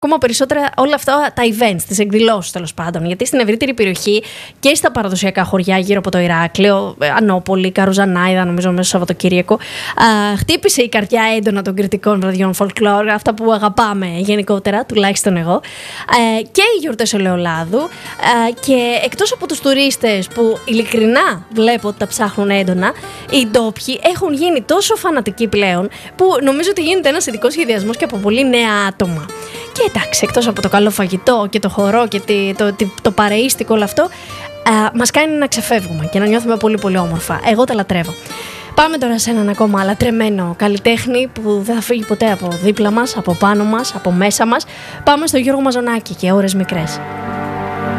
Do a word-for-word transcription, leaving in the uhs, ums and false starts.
ακόμα περισσότερα όλα αυτά τα events, τις εκδηλώσεις τέλος πάντων. Γιατί στην ευρύτερη περιοχή και στα παραδοσιακά χωριά γύρω από το Ηράκλειο, Ανόπολη, Καρουζανάιδα, νομίζω μέσα στο Σαββατοκύριακο, α, χτύπησε η καρδιά έντονα των κριτικών βραδιών folklore, αυτά που αγαπάμε γενικότερα, τουλάχιστον εγώ, ε, και οι γιορτές Ελαιολάδου. Ε, και εκτός από τους τουρίστες που ειλικρινά βλέπω ότι τα ψάχνουν έντονα, οι ντόπιοι έχουν γίνει τόσο φανατικοί πλέον, που νομίζω ότι γίνεται ένας ειδικός σχεδιασμός και από πολύ νέα άτομα. Και εντάξει, εκτός από το καλό φαγητό και το χορό και το, το, το παρεΐστικο όλο αυτό, α, μας κάνει να ξεφεύγουμε και να νιώθουμε πολύ πολύ όμορφα. Εγώ τα λατρεύω. Πάμε τώρα σε έναν ακόμα λατρεμένο καλλιτέχνη που δεν θα φύγει ποτέ από δίπλα μας, από πάνω μας, από μέσα μας. Πάμε στο Γιώργο Μαζονάκη και Ώρες Μικρές.